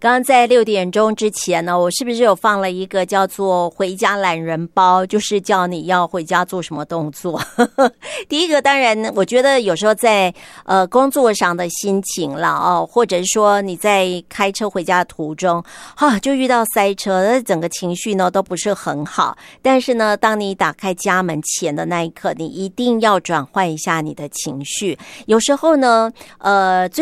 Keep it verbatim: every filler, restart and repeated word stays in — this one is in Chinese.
刚刚在六点钟之前呢，我是不是有放了一个叫做回家懒人包，就是叫你要回家做什么动作。第一个当然我觉得有时候在呃工作上的心情啦哦，或者是说你在开车回家的途中啊，就遇到塞车，整个情绪呢都不是很好。但是呢，当你打开家门前的那一刻，你一定要转换一下你的情绪。有时候呢呃